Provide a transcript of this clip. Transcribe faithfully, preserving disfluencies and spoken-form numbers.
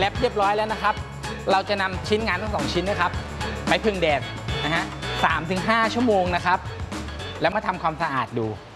แรปเรียบร้อยแล้วนะครับเราจะนำชิ้นงานทั้งสองชิ้นนะครับไปพึ่งแดดนะฮะสามถึงห้าชั่วโมงนะครับแล้วมาทำความสะอาดดู